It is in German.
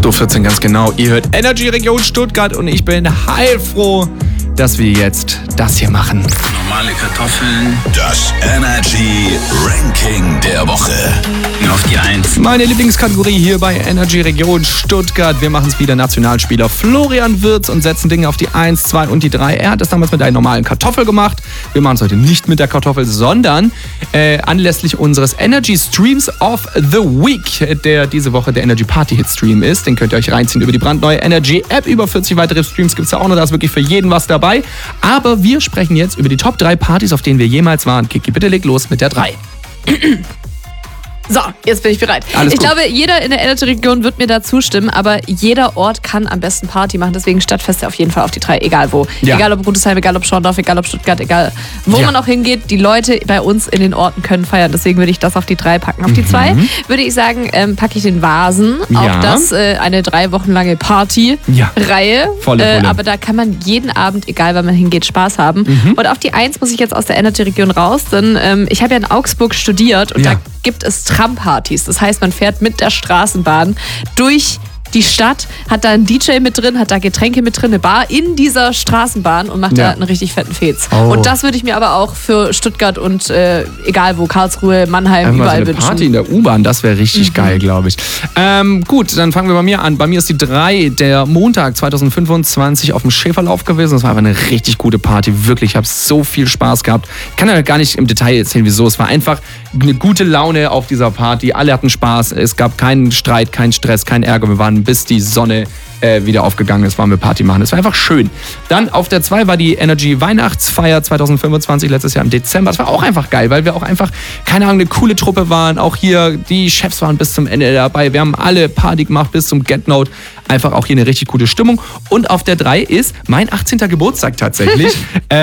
8.14 Uhr ganz genau. Ihr hört Energy Region Stuttgart und ich bin heilfroh, dass wir jetzt das hier machen. Normale Kartoffeln. Das Energy Ranking der Woche. Auf die 1. Meine Lieblingskategorie hier bei Energy Region Stuttgart. Wir machen es wieder Nationalspieler Florian Wirtz und setzen Dinge auf die 1, 2 und die 3. Er hat das damals mit einer normalen Kartoffel gemacht. Wir machen es heute nicht mit der Kartoffel, sondern anlässlich unseres Energy Streams of the Week, der diese Woche der Energy Party Hit Stream ist. Den könnt ihr euch reinziehen über die brandneue Energy App. Über 40 weitere Streams gibt es ja auch noch. Da ist wirklich für jeden was dabei. Aber wir sprechen jetzt über die Top 3 Partys, auf denen wir jemals waren. Kiki, bitte leg los mit der 3. So, jetzt bin ich bereit. Ich glaube, jeder in der Energy-Region wird mir da zustimmen, aber jeder Ort kann am besten Party machen. Deswegen Stadtfeste auf jeden Fall auf die 3, egal wo. Ja. Egal ob Rudesheim, egal ob Schorndorf, egal ob Stuttgart, egal wo man auch hingeht. Die Leute bei uns in den Orten können feiern. Deswegen würde ich das auf die 3 packen. Auf die 2 würde ich sagen, packe ich den Vasen. Auch das eine 3 Wochen lange Party-Reihe. Volle. Aber da kann man jeden Abend, egal wann man hingeht, Spaß haben. Und auf die 1 muss ich jetzt aus der Energy-Region raus, denn ich habe ja in Augsburg studiert und da gibt es Trampartys. Das heißt, man fährt mit der Straßenbahn durch die Stadt, hat da einen DJ mit drin, hat da Getränke mit drin, eine Bar in dieser Straßenbahn und macht da einen richtig fetten Fez. Und das würde ich mir aber auch für Stuttgart und egal wo, Karlsruhe, Mannheim, überall wünschen. So eine Party in der U-Bahn, das wäre richtig geil, glaube ich. Gut, dann fangen wir bei mir an. Bei mir ist die 3, der Montag 2025 auf dem Schäferlauf gewesen. Das war einfach eine richtig gute Party, wirklich. Ich habe so viel Spaß gehabt. Ich kann ja gar nicht im Detail erzählen, wieso. Es war einfach eine gute Laune auf dieser Party. Alle hatten Spaß. Es gab keinen Streit, keinen Stress, keinen Ärger. Wir waren bis die Sonne wieder aufgegangen ist, waren wir Party machen. Es war einfach schön. Dann auf der 2 war die Energy Weihnachtsfeier 2025, letztes Jahr im Dezember. Das war auch einfach geil, weil wir auch einfach, keine Ahnung, eine coole Truppe waren. Auch hier, die Chefs waren bis zum Ende dabei. Wir haben alle Party gemacht bis zum Get Note. Einfach auch hier eine richtig gute Stimmung. Und auf der 3 ist mein 18. Geburtstag tatsächlich.